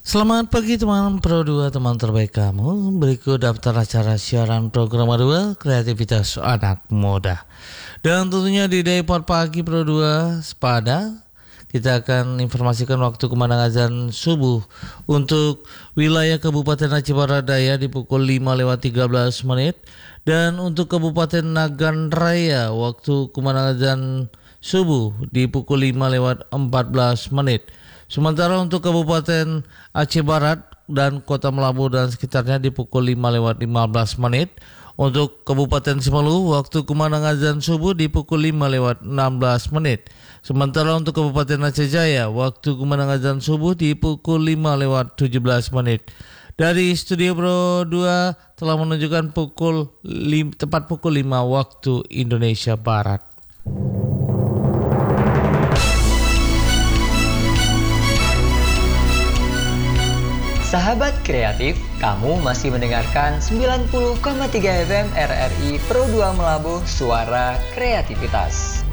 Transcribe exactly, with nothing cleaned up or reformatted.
Selamat pagi teman Pro dua, teman terbaik kamu. Berikut daftar acara siaran program dua kreativitas anak muda. Dan tentunya di Dayport Pagi Pro dua Sepada, kita akan informasikan waktu kumandang azan subuh untuk wilayah Kabupaten Aceh Barat Daya di pukul lima lewat tiga belas menit. Dan untuk Kabupaten Nagan Raya waktu kumandang azan subuh di pukul lima lewat empat belas menit. Sementara untuk Kabupaten Aceh Barat dan Kota Melabu dan sekitarnya di pukul lima lewat lima belas menit. Untuk Kabupaten Simalungun waktu kumandang azan subuh di pukul lima lewat enam belas menit. Sementara untuk Kabupaten Aceh Jaya waktu kumandang azan subuh di pukul lima lewat tujuh belas menit. Dari Studio Pro dua telah menunjukkan pukul lim, tepat pukul lima waktu Indonesia Barat. Sahabat kreatif, kamu masih mendengarkan sembilan puluh koma tiga F M R R I Pro dua Melabu, Suara Kreativitas.